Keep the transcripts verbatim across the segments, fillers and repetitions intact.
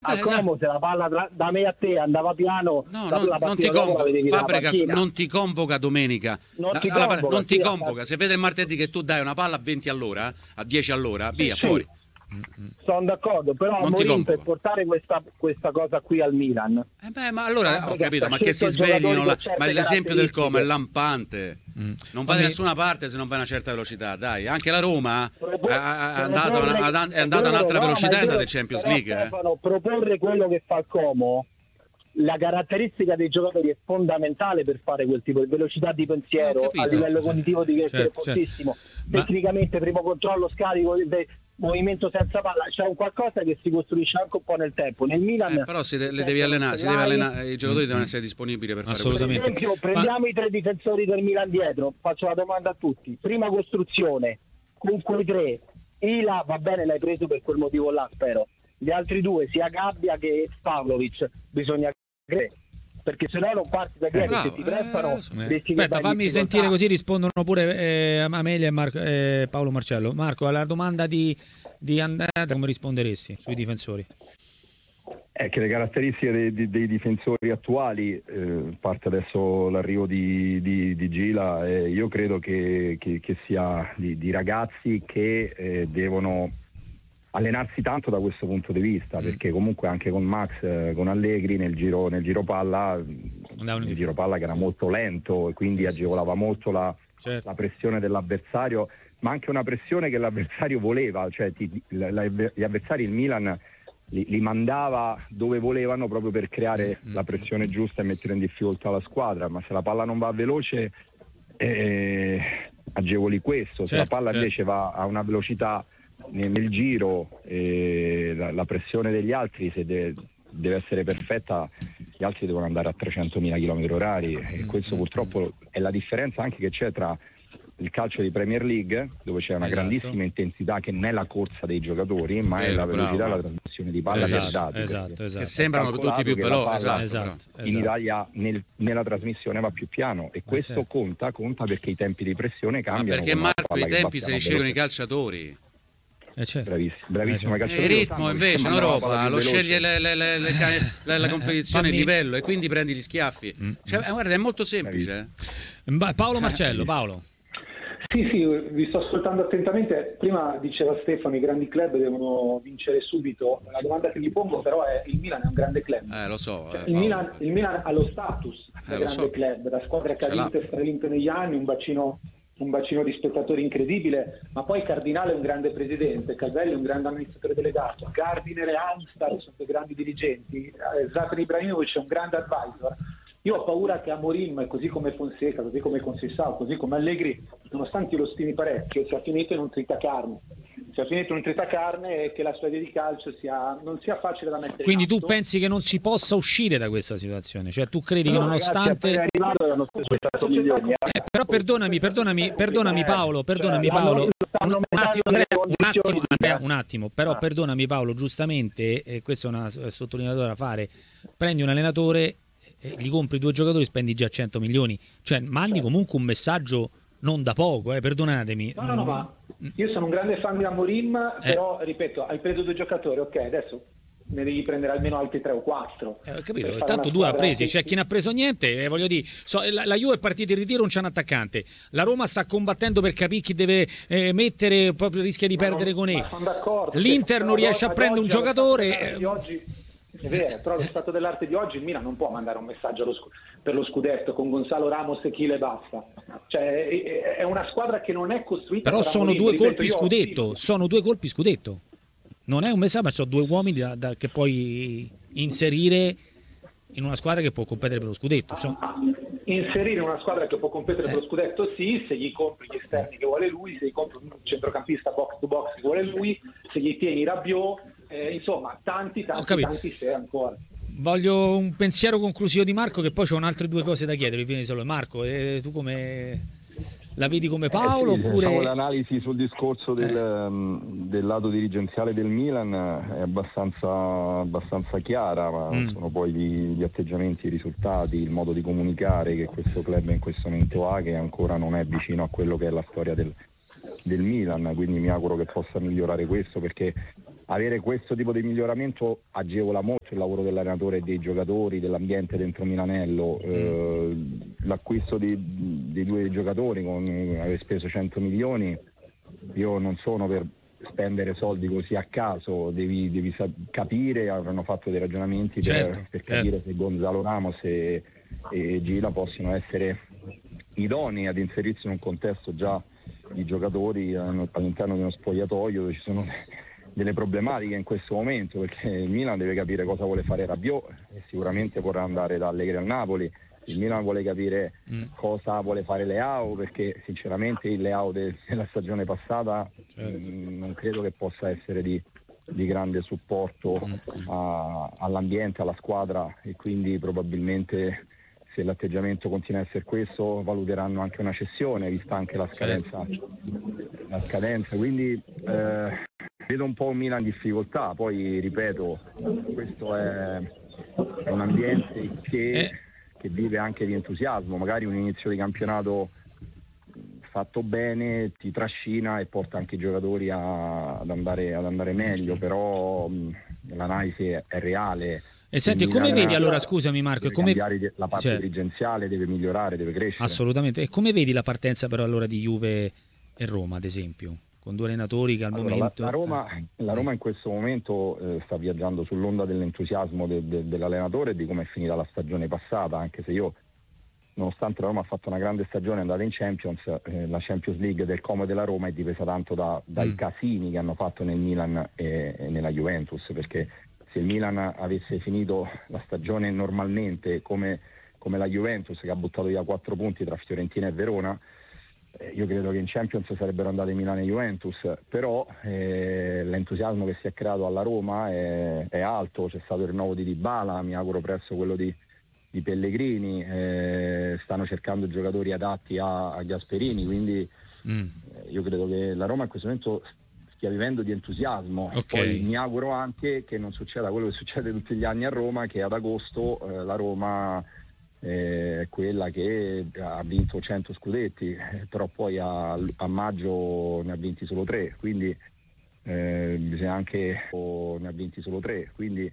A Eh, Como esatto. se la palla tra, da me a te andava piano, No, la, non, la non ti partita dopo la convoca, vedevi nella Fabregas panchina. non ti convoca domenica. Non La- ti alla- convoca, non ti sì, convoca. Se vede il martedì che tu dai una palla a venti all'ora, a dieci all'ora, via, sì, fuori. sono d'accordo, però Non ti Amorim per convoca. portare questa, questa cosa qui al Milan, Eh beh, ma allora ho Fabregas capito, ha ma che si scelto giocatori sveglino, la- con certe ma l'esempio del Como è caratteristiche. lampante. Mm. Non va da Fammi- nessuna parte se non va a una certa velocità, dai. Anche la Roma Propo- è, è andata, proporre- a una- è andata a vero, un'altra no, velocità, ma è andata vero, in Champions però, League. Eh. Stefano, proporre quello che fa il Como, la caratteristica dei giocatori è fondamentale per fare quel tipo di velocità di Ho pensiero, capito. a livello cognitivo di essere Certo, certo. fortissimo, Ma- tecnicamente primo controllo, scarico, de- movimento senza palla, c'è un qualcosa che si costruisce anche un po' nel tempo. Nel Milan Eh, però si de- le devi allenare, si deve allenare, i giocatori devono essere disponibili per fare per Assolutamente. esempio, prendiamo i tre difensori del Milan dietro, faccio la domanda a tutti. Prima costruzione, con quei tre, Ila va bene, l'hai preso per quel motivo là, spero. Gli altri due, sia Gabbia che Pavlovic, bisogna credere, perché se no non parti da dietro, bravo, se ti prestano, eh, so- Eh. rischi che Aspetta, vai in fammi difficoltà. sentire così rispondono pure eh, Amelia e Marco- eh, Paolo Marcello. Marco, alla domanda di, di andata come risponderesti sui difensori? È che le caratteristiche dei, dei- dei difensori attuali, eh, parte adesso l'arrivo di, di, di Gila, eh, io credo che, che- che sia di, di ragazzi che eh, devono allenarsi tanto da questo punto di vista, perché comunque anche con Max, eh, con Allegri nel giro, nel giro palla, Andavano di nel giro palla che era molto lento e quindi agevolava molto la, Certo. la pressione dell'avversario, ma anche una pressione che l'avversario voleva, cioè ti- la- la- gli avversari, il Milan li, li mandava dove volevano proprio per creare la pressione giusta e mettere in difficoltà la squadra, ma se la palla non va veloce eh, agevoli questo, se la Certo, palla certo. invece va a una velocità nel, nel giro, eh, la, la pressione degli altri se deve, deve essere perfetta, gli altri devono andare a trecentomila chilometri orari e questo purtroppo è la differenza anche che c'è tra il calcio di Premier League, dove c'è una Esatto. grandissima intensità che non è la corsa dei giocatori, ma è Vero, la velocità e bravo. la trasmissione di palla che Esatto, dati. esatto, perché esatto. Che sembrano calcolato tutti più che la veloci. palla- Esatto, Esatto, però. in esatto. Italia nel- nella trasmissione va più piano e questo certo. conta, conta perché i tempi di pressione Ma cambiano. perché con una Marco palla i che va tempi se piano li scegliono i veloce. calciatori. Eh, certo. Bravissimo, bravissimo Eh, Il calciatori lo ritmo sanno, invece in mandano la Europa palla più lo veloce. sceglie le- le- le- le ca- la, la competizione, il Fammi- livello e quindi prendi gli schiaffi. Cioè, eh, guarda, è molto semplice. eh. Ma- Paolo Marcello, Paolo. Sì, sì, vi sto ascoltando attentamente. Prima diceva Stefano, i grandi club devono vincere subito. La domanda che gli pongo però è: il Milan è un grande club. Eh, lo so. Cioè, eh, il, Paolo. Milan, il Milan ha lo status da Eh, lo grande so. club, da squadra che ha Ce l'ha. vinto e stravinto negli anni, un bacino, un bacino di spettatori incredibile, ma poi Cardinale è un grande presidente, Calvelli è un grande amministratore delegato, Gardiner e Amstar sono dei grandi dirigenti, eh, Zlatan Ibrahimovic è un grande advisor. Io ho paura che Amorim, così come Fonseca, così come Conceição, così come Allegri, nonostante io lo stimi parecchio, sia finito in un tritacarne. Sia finito in un tritacarne e che la sua idea di calcio sia, non sia facile da mettere Quindi in tu atto. pensi che non si possa uscire da questa situazione? Cioè tu credi che No, ragazzi, nonostante... appena arrivato erano speso cento milioni. eh. Eh, però perdonami, perdonami, perdonami Paolo, perdonami Cioè, Paolo. l'hanno- stanno Un, un mettendo attimo, nelle Andrea, un condizioni attimo, di- Andrea, un attimo, però Ah. perdonami Paolo, giustamente, e questa è una eh, sottolineatura da fare, prendi un allenatore, eh, gli compri due giocatori, spendi già cento milioni, cioè mandi comunque un messaggio non da poco, eh, perdonatemi. No, no, no, ma io sono un grande fan di Amorim, Eh. però ripeto, hai preso due giocatori, ok, adesso ne devi prendere almeno altri tre o quattro. Eh, ho capito, per fare tanto una due ha squadra presi, che- c'è chi ne ha preso niente, eh, voglio dire, so, la, la Juve è partita in ritiro, non c'è un attaccante, la Roma sta combattendo per capire chi deve eh, mettere, proprio rischia di Ma non- perdere con ma E. sono d'accordo, L'Inter però non riesce a ad prendere un oggi, allo giocatore, stato dell'arte di oggi- è vero, però allo stato dell'arte di oggi il Milan non può mandare un messaggio allo scu- per lo scudetto con Gonzalo Ramos e Chile e basta. Cioè, è, è una squadra che non è costruita però per sono Amorim, due ripeto, colpi io ho scudetto, stimo- sono due colpi scudetto. Non è un messaggio, ma sono due uomini da- da- che puoi inserire in una squadra che può competere per lo scudetto. Sono- Inserire una squadra che può competere Eh. per lo scudetto sì, se gli compri gli esterni che vuole lui, se gli compri un centrocampista box to box che vuole lui, se gli tieni Rabiot, eh, insomma tanti Ho tanti capito. tanti se ancora. Voglio un pensiero conclusivo di Marco, che poi c'ho altre due cose da chiedere. Vieni solo Marco, eh, tu come la vedi come Paolo? Eh sì, oppure diciamo, l'analisi sul discorso del, ehm, del lato dirigenziale del Milan è abbastanza, abbastanza chiara, ma Mm. sono poi gli, gli atteggiamenti, i risultati, il modo di comunicare che questo club in questo momento ha, che ancora non è vicino a quello che è la storia del, del Milan, quindi mi auguro che possa migliorare questo, perché avere questo tipo di miglioramento agevola molto il lavoro dell'allenatore e dei giocatori, dell'ambiente dentro Milanello. Eh, l'acquisto di, di due giocatori, con aver speso cento milioni, io non sono per spendere soldi così a caso, devi, devi capire, avranno fatto dei ragionamenti certo, per, per capire certo. se Gonzalo Ramos e, e Gila possono essere idonei ad inserirsi in un contesto già di giocatori all'interno di uno spogliatoio dove ci sono delle problematiche in questo momento, perché il Milan deve capire cosa vuole fare Rabiot e sicuramente vorrà andare da Allegri al Napoli. Il Milan vuole capire mm. cosa vuole fare Leao, perché sinceramente il Leao de- della stagione passata certo. mh, non credo che possa essere di, di grande supporto mm. a, all'ambiente, alla squadra, e quindi probabilmente se l'atteggiamento continua a essere questo valuteranno anche una cessione, vista anche la scadenza, certo. la scadenza. Quindi eh, vedo un po' un Milan in difficoltà. Poi ripeto, questo è, è un ambiente che eh. che vive anche di entusiasmo, magari un inizio di campionato fatto bene ti trascina e porta anche i giocatori a, ad, andare, ad andare meglio, però mh, l'analisi è, è reale. E senti, come vedi allora, scusami Marco, deve come... cambiare la parte cioè... dirigenziale, deve migliorare, deve crescere. Assolutamente. E come vedi la partenza però allora di Juve e Roma, ad esempio? Con due allenatori che al allora, momento... La, la, Roma, la Roma in questo momento eh, sta viaggiando sull'onda dell'entusiasmo de, de, dell'allenatore e di come è finita la stagione passata, anche se io, nonostante la Roma ha fatto una grande stagione, è andata in Champions, eh, la Champions League del Como della Roma è dipesa tanto da, dai mm. casini che hanno fatto nel Milan e, e nella Juventus, perché se il Milan avesse finito la stagione normalmente come, come la Juventus, che ha buttato via quattro punti tra Fiorentina e Verona, io credo che in Champions sarebbero andate Milan e Juventus, però eh, l'entusiasmo che si è creato alla Roma è, è alto. C'è stato il rinnovo di Dybala, mi auguro presto quello di, di Pellegrini, eh, stanno cercando giocatori adatti a, a Gasperini, quindi mm. eh, io credo che la Roma in questo momento stia vivendo di entusiasmo. Okay. Poi mi auguro anche che non succeda quello che succede tutti gli anni a Roma, che ad agosto eh, la Roma è quella che ha vinto cento scudetti, però poi a, a maggio ne ha vinti solo tre, quindi eh, bisogna anche oh, ne ha vinti solo tre, quindi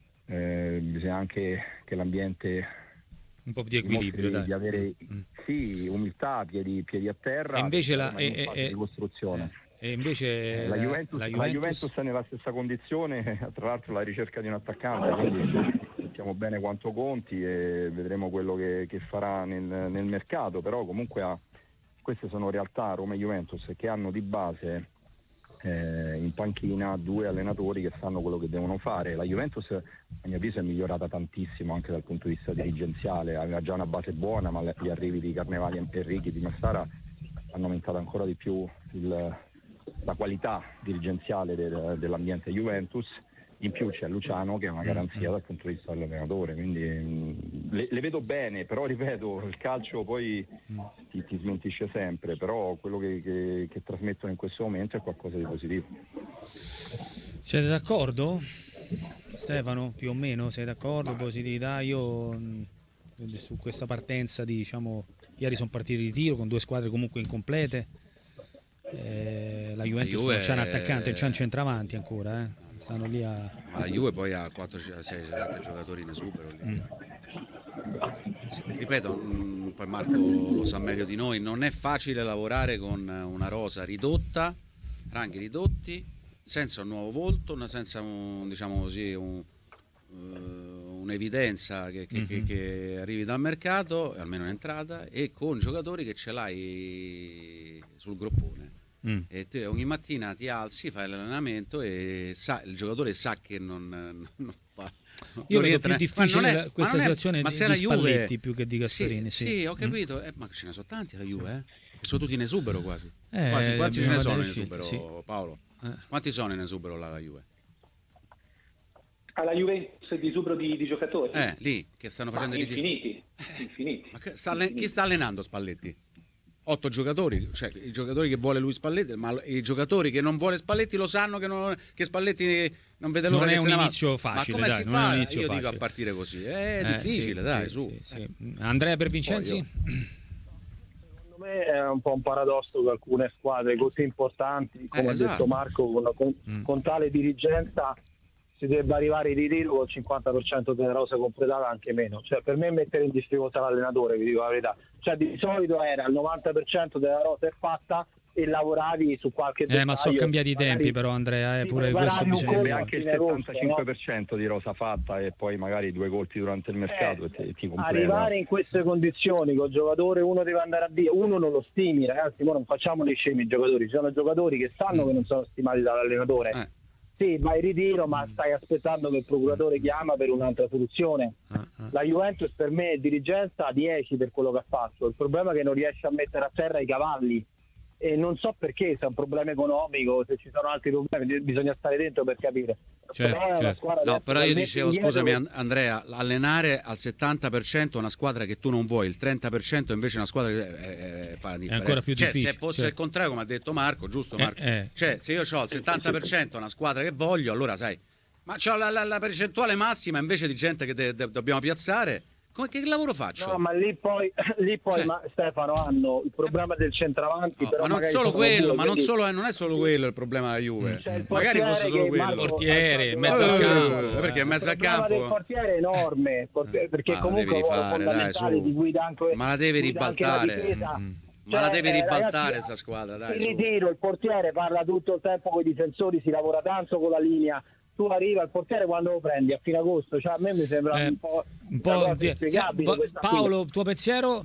eh, bisogna anche che l'ambiente un po' di equilibrio, dai. Di avere mm. sì, umiltà, piedi, piedi a terra, e invece la e, e, di costruzione. E invece la, la, Juventus, la, Juventus... la Juventus è nella stessa condizione, tra l'altro la ricerca di un attaccante, quindi sappiamo bene quanto conti e vedremo quello che, che farà nel, nel mercato, però comunque ha, queste sono realtà, Roma e Juventus, che hanno di base eh, in panchina due allenatori che sanno quello che devono fare. La Juventus a mio avviso è migliorata tantissimo anche dal punto di vista dirigenziale, aveva già una base buona, ma gli arrivi di Carnevali e Enrichi, di Massara hanno aumentato ancora di più il la qualità dirigenziale del, dell'ambiente Juventus. In più c'è Luciano che è una garanzia dal punto di vista dell'allenatore, quindi mh, le, le vedo bene, però ripeto, il calcio poi ti, ti smentisce sempre, però quello che, che, che trasmettono in questo momento è qualcosa di positivo. Siete d'accordo? Stefano, più o meno sei d'accordo? Positività? Io mh, su questa partenza di, diciamo, ieri sono partiti di tiro con due squadre comunque incomplete. Eh, la Juventus la Juve non c'è un attaccante, c'è un centravanti ancora, eh. Stanno lì a... Ma la Juve poi ha quattro sei sette giocatori in esubero lì. Mm. Sì, ripeto, mh, poi Marco lo sa meglio di noi, non è facile lavorare con una rosa ridotta, ranghi ridotti, senza un nuovo volto, senza un, diciamo così, un, uh, un'evidenza che, che, mm-hmm. che, che arrivi dal mercato, almeno in entrata, e con giocatori che ce l'hai sul groppone. Mm. E te ogni mattina ti alzi, fai l'allenamento e sa, il giocatore sa che non, non fa. Io vedo più difficile è, questa è, situazione di, di Spalletti Juve, più che di Gasperini. Sì, sì. sì ho capito, mm. eh, ma ce ne sono tanti la Juve, eh? Che sono tutti in esubero quasi. Eh, quasi quanti ce ne sono in esubero, sì. Paolo? Eh. Quanti sono in esubero là la Juve? Alla Juventus di esubero di, di giocatori? Eh, lì, che stanno facendo... Ma infiniti, di... infiniti. Ma che sta, chi sta allenando Spalletti? Otto giocatori, cioè i giocatori che vuole lui Spalletti, ma i giocatori che non vuole Spalletti lo sanno che, non, che Spalletti non vede l'ora non che è se un ne inizio va. facile, ma come dai, si non fa? È un inizio Io facile. dico a partire così, è eh, difficile, sì, dai, sì, su. Sì, sì. Andrea Per Vincenzi? me è un po' un paradosso che alcune squadre così importanti, come Eh, ha esatto. detto Marco, con, con, Mm. con tale dirigenza si debba arrivare in ritiro con il cinquanta per cento della rosa completata, anche meno. Cioè, per me mettere in difficoltà l'allenatore, vi dico la verità. Cioè, di solito era il novanta per cento della rosa è fatta e lavoravi su qualche dettaglio. Eh, ma sono cambiati i tempi magari però, Andrea, eh, ti pure preparavi questo un bisogna colpo dire. anche il fine agosto, settantacinque per cento di rosa fatta e poi magari due colpi durante il mercato Eh, e ti, ti completa. arrivare in queste condizioni col giocatore, uno deve andare a dire, uno non lo stimi, ragazzi, ma non facciamo dei scemi i giocatori, ci sono giocatori che sanno che non sono stimati dall'allenatore. Eh. Sì, vai in ritiro, ma stai aspettando che il procuratore chiama per un'altra soluzione. Ah, ah. La Juventus per me è dirigenza dieci per quello che ha fatto. Il problema è che non riesce a mettere a terra i cavalli. E non so perché, se è un problema economico, se ci sono altri problemi, bisogna stare dentro per capire. Certo, Però è una certo. squadra No, adesso però io talmente dicevo, indietro scusami che- An- Andrea, allenare al settanta per cento una squadra che tu non vuoi, il trenta per cento invece una squadra che eh, eh, fa la differenza. ancora più cioè, difficile, se fosse certo. il contrario, come ha detto Marco, giusto Eh, Marco? eh. Cioè, se io ho il settanta per cento una squadra che voglio, allora sai, ma c'ho la, la- la percentuale massima invece di gente che de- de- dobbiamo piazzare, come, che lavoro faccio? No, ma lì poi, lì poi Cioè- ma, Stefano, hanno il problema del centravanti. No, però ma non magari solo sono quello, due, ma non, quindi- solo, non è solo quello il problema della Juve. C'è il Magari portiere fosse solo che quello. Marco- Portiere, Eh, mezzo al campo. eh, Perché in mezzo al il problema campo- del portiere è enorme, il portiere- perché Ma la comunque devi è uno fare, dai, fondamentale su. di guida anche, Ma la devi guida anche la ribaltare. difesa. Mm. Ma la devi eh, ribaltare ragazzi, sta squadra, dai, il su. ritiro, il portiere parla tutto il tempo con i difensori, si lavora tanto con la linea. Tu arriva il portiere quando lo prendi a fine agosto, cioè a me mi sembra Eh, un po', un una po' cosa di- inspiegabile Sì, questa qui. Paolo, tuo pensiero?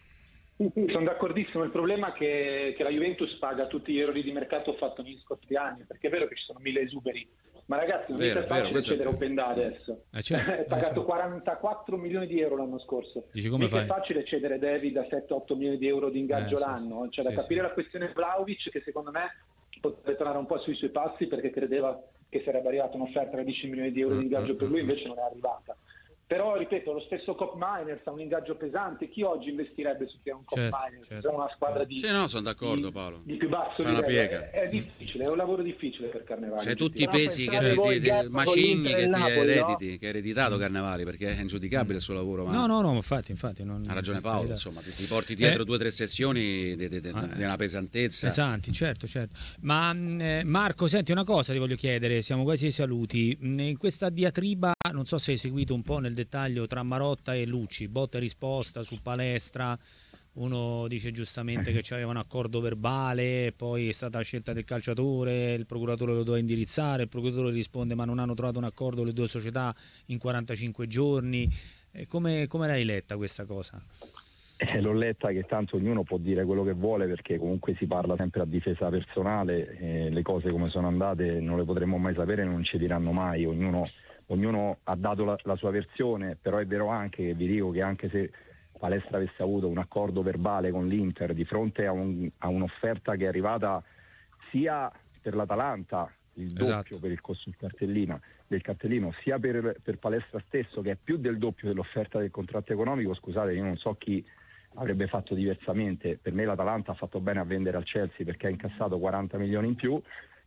Sì, sì, sono d'accordissimo. Il problema è che, che la Juventus paga tutti gli errori di mercato fatto negli scorsi anni, perché è vero che ci sono mille esuberi, ma ragazzi non Vero, è è vero, facile questo è cedere vero. Open Data adesso. Eh, certo, è pagato eh, sì. quarantaquattro milioni di euro l'anno scorso. Dici, come Mica fai? è facile cedere David a sette otto milioni di euro di ingaggio Eh, sì, l'anno. sì. C'è da Sì, capire sì. la questione Vlahovic, che secondo me potrebbe tornare un po' sui suoi passi perché credeva che sarebbe arrivata un'offerta da dieci milioni di euro di ingaggio per lui, invece non è arrivata. Però, ripeto, lo stesso Cop Miners ha un ingaggio pesante. Chi oggi investirebbe su chi è un Cop Certo, Miners? certo. È una squadra di, Sì, no, sono d'accordo, di- Paolo. di più basso Fai una livello. piega. È, è difficile, è un lavoro difficile per Carnevali. Cioè tutti i Però pesi che pensate ti, voi, ti- Gap con macigni l'Inter e che il ti Napoli, erediti, che hai ereditato Carnevali, perché è ingiudicabile il suo lavoro, ma No, no, no, infatti, infatti. Non, ha ragione Paolo, eh, insomma, ti, ti porti dietro Eh. due o tre sessioni di, di- di- Ah, di una pesantezza. Pesanti, certo, certo. Ma mh, eh, Marco, senti una cosa, ti voglio chiedere, siamo quasi ai saluti. Mh, In questa diatriba, non so se hai seguito un po' nel dettaglio tra Marotta e Lucci, botta e risposta su Palestra. Uno dice giustamente che c'aveva un accordo verbale, poi è stata la scelta del calciatore, il procuratore lo doveva indirizzare, il procuratore risponde ma non hanno trovato un accordo le due società in quarantacinque giorni. Eh, come, come l'hai letta questa cosa? Eh, l'ho letta che tanto ognuno può dire quello che vuole perché comunque si parla sempre a difesa personale, eh, le cose come sono andate non le potremo mai sapere, non ci diranno mai, ognuno, ognuno ha dato la, la sua versione, però è vero anche che vi dico che anche se Palestra avesse avuto un accordo verbale con l'Inter di fronte a, un, a un'offerta che è arrivata sia per l'Atalanta, il doppio Esatto. per il costo del cartellino, del cartellino sia per, per Palestra stesso che è più del doppio dell'offerta del contratto economico, scusate io non so chi avrebbe fatto diversamente, per me l'Atalanta ha fatto bene a vendere al Chelsea perché ha incassato quaranta milioni in più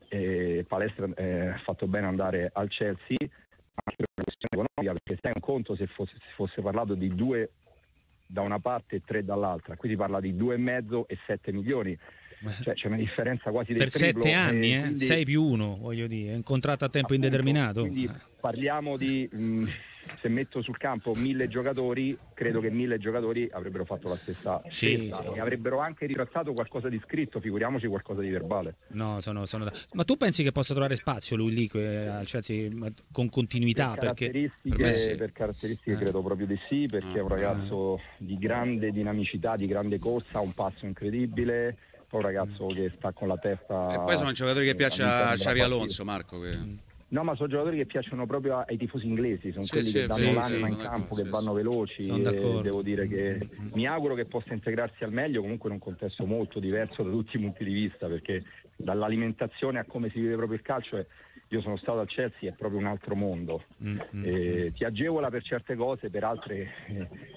e Palestra eh, ha fatto bene andare al Chelsea anche per una questione economica perché sai un conto se fosse, se fosse parlato di due da una parte e tre dall'altra, qui si parla di due e mezzo e sette milioni, cioè c'è una differenza quasi del Per triplo, sette anni, e eh? quindi- sei più uno, voglio dire, è un contratto a tempo Appunto, indeterminato. Quindi parliamo di mh, se metto sul campo mille giocatori, credo che mille giocatori avrebbero fatto la stessa Sì, scelta sì. e avrebbero anche ritrattato qualcosa di scritto, figuriamoci qualcosa di verbale. No, sono, sono da- Ma tu pensi che possa trovare spazio lui lì que- al Chelsea ma con continuità? per Perché caratteristiche, per me sì. per caratteristiche Eh. credo proprio di sì, perché è un Ah, ragazzo di grande dinamicità, di grande corsa, ha un passo incredibile, poi un ragazzo che sta con la testa. E poi sono giocatori che eh, piace all'interno a della Xavi partita. Alonso, Marco. Che... No, ma sono giocatori che piacciono proprio ai tifosi inglesi, sono Sì, quelli sì, che sì, danno sì, l'anima in sono campo, d'accordo, che sì, vanno sì. veloci Sono e d'accordo. devo dire che mi auguro che possa integrarsi al meglio, comunque in un contesto molto diverso da tutti i punti di vista, perché dall'alimentazione a come si vive proprio il calcio, è, io sono stato al Chelsea, è proprio un altro mondo. Mm, mm, Eh, ti agevola per certe cose, per altre eh,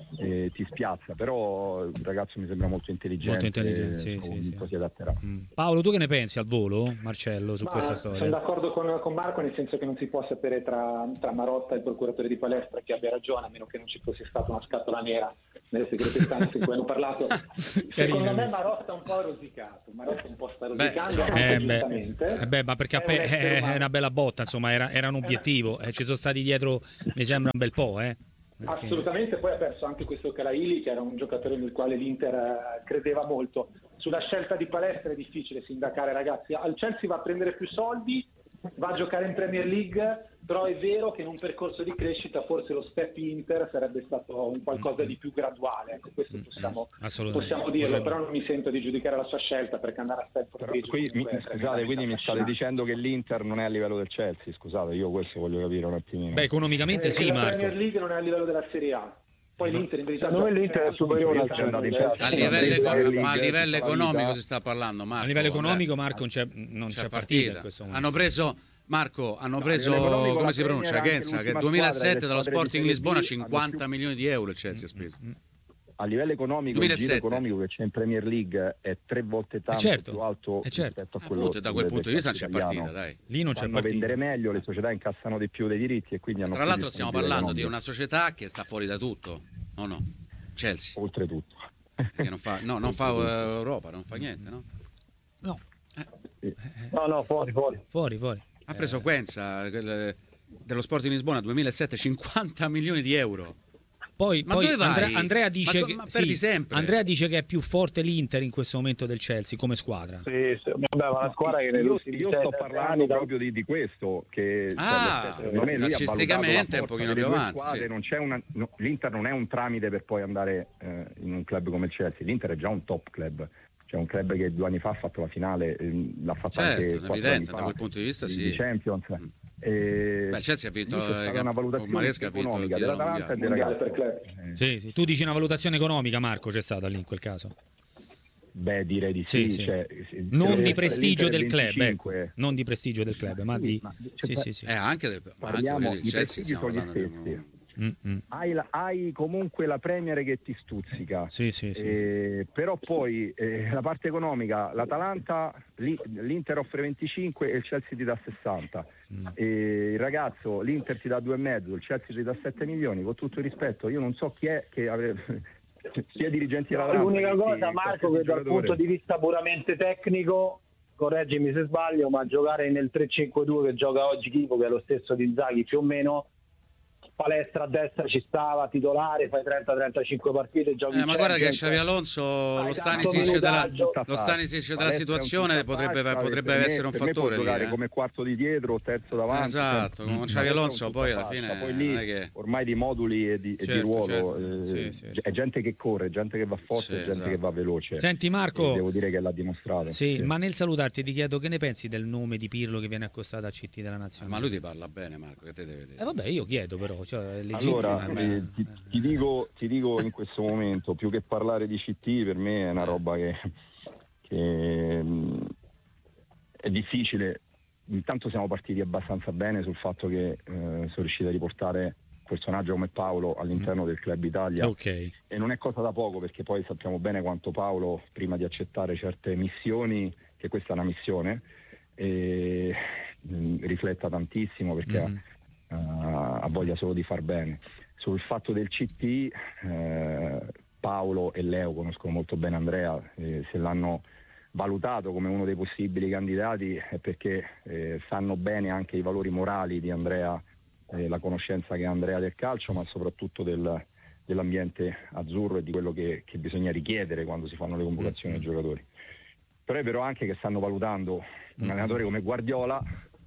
eh, ti spiazza, però il ragazzo mi sembra molto intelligente, molto intelligente, sì, sì, sì. si adatterà. Mm. Paolo, tu che ne pensi al volo, Marcello, su Ma questa storia? sono d'accordo con, con Marco, nel senso che non si può sapere tra, tra Marotta e il procuratore di Palestra chi abbia ragione, a meno che non ci fosse stata una scatola nera nelle segrete stanze in cui hanno parlato. Secondo me Marotta un po' ha rosicato, Marotta un po' sta rosicando, Beh, anche eh, giustamente. beh, eh beh, ma perché È un è, essere è umano. una bella botta, insomma, era, era un obiettivo, eh, ci sono stati dietro, mi sembra un bel po', eh. Perché- Assolutamente, poi ha perso anche questo Calaili, che era un giocatore nel quale l'Inter eh, credeva molto. Sulla scelta di Palestra è difficile sindacare, ragazzi. Al Chelsea va a prendere più soldi, va a giocare in Premier League, però è vero che in un percorso di crescita forse lo step Inter sarebbe stato un qualcosa di più graduale. Ecco, questo possiamo, Assolutamente. possiamo dirlo, però non mi sento di giudicare la sua scelta, perché andare a Stamford Però Bridge qui, mi, comunque è scusate, tremendamente quindi mi state affascinante. dicendo che l'Inter non è a livello del Chelsea? Scusate, io questo voglio capire un attimino. Beh, economicamente Eh, sì, la Marco. Premier League non è a livello della Serie A. Poi l'Inter in verità Secondo me l'Inter è superiore al L'Inter è andato in Chelsea. Chelsea. A Sì, livello, sì, econ- sì, ma a sì, livello tutta la economico vita. si sta parlando, Marco. A livello economico, Andrea? Marco, non c'è, non c'è, C'è partita in questo momento. Hanno preso Marco, hanno No, preso a livello economico come la si pronuncia? Premier è anche Genza, che l'ultima duemilasette squadra dallo delle squadre Sporting di Lisbona Serie B, cinquanta hanno milioni di euro il Chelsea ha speso. A livello economico, duemilasette. il giro economico che c'è in Premier League è tre volte tanto certo, più alto eh certo. rispetto a Ah, quello appunto, da quel del- punto di del vista non c'è calcio partita, italiano. dai. Lì non c'è Fanno partita. vendere meglio, le società incassano di più dei diritti e quindi hanno Tra più l'altro stiamo disponibilità parlando di economica. una società che sta fuori da tutto, o no? Chelsea, Oltretutto. che non fa, no, non fa eh, Europa, non fa niente, no? No, No, no, fuori, fuori. fuori, fuori. Ha preso Quenza quel- dello Sporting Lisbona duemilasette cinquanta milioni di euro. Poi, Ma poi dove vai? Andrea, Andrea dice Ma co- che, ma perdi sì, sempre. Andrea dice che è più forte l'Inter in questo momento del Chelsea come squadra. Sì, sì. Vabbè, ma una squadra che negli Io, ultimi io sei, sto sette parlando anni da- proprio di, di questo che Ah, cioè, secondo me lui ha calcisticamente valutato è la un forza pochino delle più due avanti, squadre, sì. non c'è una, no, l'Inter non è un tramite per poi andare eh, in un club come il Chelsea, l'Inter è già un top club, cioè un club che due anni fa ha fatto la finale, eh, l'ha fatta Certo, anche è quattro evidente, anni da fa, quel punto di vista di- sì. di Champions. E Beh, il Chelsea ha vinto, lì c'è eh, stata una con valutazione Maresca ha vinto il economica titolo dell'Atalanta e dei mondiale ragazzi. per club. Eh, Sì, sì. Tu dici una valutazione economica, Marco, c'è stata lì in quel caso. Beh, direi di Sì, sì. sì. Cioè, Non se di prestigio del l'Inter è club, ecco. venticinque, Non di prestigio del club, ma Sì, di... ma- Sì, cioè, sì, sì. Eh, anche del, ma anche Parliamo quelli del di Chelsea prestigi stiamo sono gli parlando di stessi. un- Mm, mm. Hai, la- hai comunque la Premier che ti stuzzica. Sì, sì, sì. Eh, però poi eh, la parte economica, l'Atalanta, l'I- l'Inter offre venticinque e il Chelsea ti dà sessanta. Mm. Eh, il ragazzo, l'Inter ti dà due e mezzo, il Chelsea ti dà sette milioni. Con tutto il rispetto, io non so chi è che avrebbe sia dirigenti dell'Atalanta. L'unica che- cosa, che Marco, qualsiasi che dal giocatore. punto di vista puramente tecnico, correggimi se sbaglio, ma giocare nel tre cinque due che gioca oggi Chico, che è lo stesso di Inzaghi più o meno, Palestra a destra ci stava, titolare, fai trenta trentacinque partite, giochi Eh, in ma guarda che Champions. Xavi Alonso lo Hai Stanisic tanto della, minutaggio. lo Stanisic della Palestra è un situazione tutta potrebbe, fascia, potrebbe per me- essere un per me può fattore lì, giocare eh. come quarto di dietro, terzo davanti. Esatto, cioè, con Xavi Palestra è un Alonso tutta poi alla fascia. fine Poi non lì è che- ormai di moduli e di, e di Certo, ruolo certo. eh, Sì, sì, sì. è gente che corre, gente che va forte, Sì, gente esatto. che va veloce. Senti E Marco, devo dire che l'ha dimostrato. sì, ma nel salutarti ti chiedo che ne pensi del nome di Pirlo che viene accostato a C T della nazionale? Ma lui ti parla bene, Marco, che te deve dire. Eh vabbè, io chiedo però, cioè, è legittimo. Allora, Eh, eh, ti, ti dico, ti dico in questo momento, più che parlare di C T, per me è una roba che, che mh, è difficile. Intanto siamo partiti abbastanza bene sul fatto che eh, sono riusciti a riportare un personaggio come Paolo all'interno del Club Italia. Ok. E non è cosa da poco, perché poi sappiamo bene quanto Paolo, prima di accettare certe missioni, che questa è una missione, e, mh, rifletta tantissimo perché Mhm. uh, ha voglia solo di far bene. Sul fatto del C T, eh, Paolo e Leo conoscono molto bene Andrea, eh, se l'hanno valutato come uno dei possibili candidati è perché eh, sanno bene anche i valori morali di Andrea, eh, la conoscenza che ha Andrea del calcio, ma soprattutto del, dell'ambiente azzurro e di quello che, che bisogna richiedere quando si fanno le convocazioni ai giocatori. Però è vero anche che stanno valutando un allenatore come Guardiola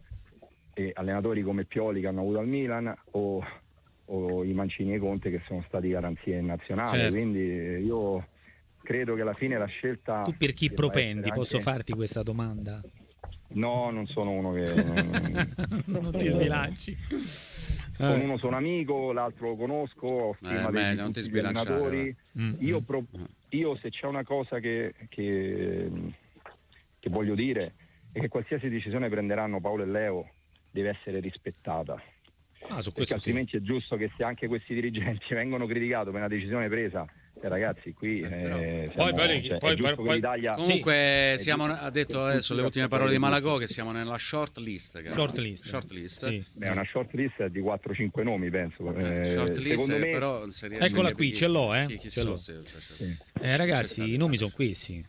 e allenatori come Pioli che hanno avuto al Milan o, o i Mancini e Conte che sono stati garanzie in nazionale. Certo. Quindi eh, io credo che alla fine la scelta... Tu per chi debba propendi? essere Posso anche- farti questa domanda? No, non sono uno che... non- Non ti sbilanci. con Eh. uno sono amico, l'altro lo conosco, ho stima Eh, dei- meglio, di non ti tutti gli sbilanciare, allenatori. Mm, Io, mm. pro- io se c'è una cosa che, che, che voglio dire è che qualsiasi decisione prenderanno Paolo e Leo deve essere rispettata. Ah, su perché questo altrimenti sì. è giusto che se anche questi dirigenti vengono criticati per una decisione presa, eh, ragazzi, qui Eh, però- eh, Poi- siamo, poi- cioè, poi- è giusto poi- che l'Italia Comunque Sì. siamo, È ha detto giusto- adesso le tutti ultime parole di tutti. Malagò che siamo nella short list. cara. Short list. Short list. Sì. Beh, una short list di quattro cinque nomi, penso. Eh, Short list, secondo me, però non si riesce Eccola a capire qui, chi- ce l'ho, eh. chi- chi Ce l'ho. sono, se- se- se- sì. Eh, ragazzi, C'è stato- i nomi sono questi.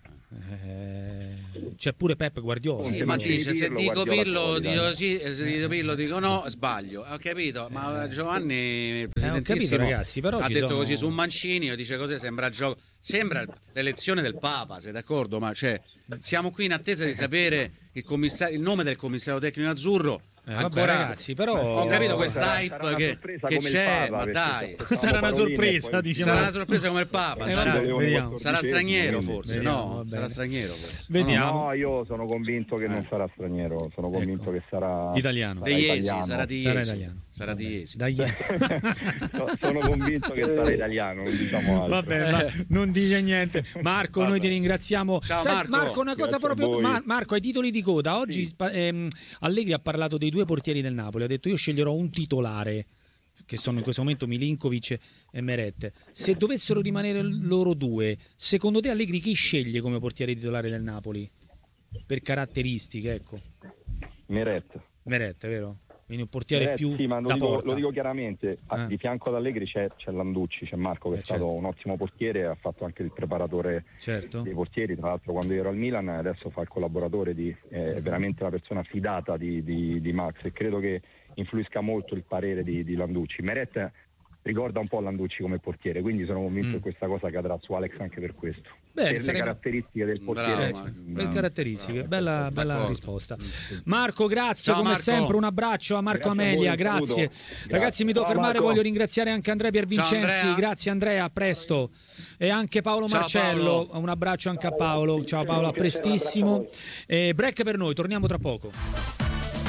Eh, c'è pure Pep Guardiola. Sì, Se ma non dice se Pirlo, dico Guardiola Pirlo fuori, dico dai. sì, e se dico Pirlo dico no, sbaglio. Ho capito, ma Giovanni, il presidentissimo, capito, ragazzi, però ha ci detto sono- così su Mancini, dice così, sembra gioco, sembra l'elezione del Papa, sei d'accordo? Ma cioè, siamo qui in attesa di sapere il, commissario, il nome del commissario tecnico azzurro. Eh, vabbè, Ancora, ragazzi, però- ho capito No, questa sarà- hype sarà una che, sorpresa che come il c'è, Papa, ma perché dai. sto- Sarà una Paolini e sorpresa, poi- diciamo. Sarà una sorpresa come il Papa, Eh, sarà, vabbè, vediamo. sarà straniero quindi- forse, Vediamo, no? va bene. Sarà straniero forse. Vediamo. No, io sono convinto che Eh. non sarà straniero, sono convinto Ecco. che sarà Italiano. sarà De Iesi, italiano. sarà di Sarà Iesi. italiano. Sarà di Iesi. Dai. So- sono convinto che sarà italiano, non diciamo altro. Vabbè, ma non dice niente. Marco, noi ti ringraziamo. Ciao, Sai, Marco. una cosa Grazie a proprio. voi. Ma- Marco, ai titoli di coda, oggi Sì. spa- ehm, Allegri ha parlato dei due portieri del Napoli. Ha detto: io sceglierò un titolare, che sono in questo momento Milinkovic e Meret. Se dovessero rimanere loro due, secondo te Allegri chi sceglie come portiere titolare del Napoli? Per caratteristiche, ecco. Meret. Meret, vero? Quindi un portiere Meret, più sì, ma lo da dico, porta. lo dico chiaramente, a- Eh. di fianco ad Allegri c'è, c'è Landucci, c'è Marco che Eh, è stato certo. un ottimo portiere, ha fatto anche il preparatore Certo. dei portieri, tra l'altro quando io ero al Milan, adesso fa il collaboratore, di, è Mm-hmm. veramente una persona fidata di, di- di Max e credo che influisca molto il parere di, di Landucci. Meret ricorda un po' Landucci come portiere, quindi sono convinto Mm. che questa cosa cadrà su Alex anche per questo. Beh, per sarebbe- le caratteristiche del portiere. Bravo, Eh, Marco. per Bravo. caratteristiche, Bravo, bella, perfetto. bella D'accordo. risposta. Marco, grazie Ciao, come Marco. sempre, un abbraccio a Marco Grazie a Amelia, voi, un grazie. saluto. Ragazzi, Grazie. mi devo Ciao, fermare, Marco. voglio ringraziare anche Andrea Piervincenzi, Ciao, Andrea. grazie Andrea, a presto. E anche Paolo Ciao, Marcello, Paolo. un abbraccio anche a Paolo. Ciao Paolo, a Un piacere, un abbraccio a prestissimo. voi. Eh, break per noi, torniamo tra poco.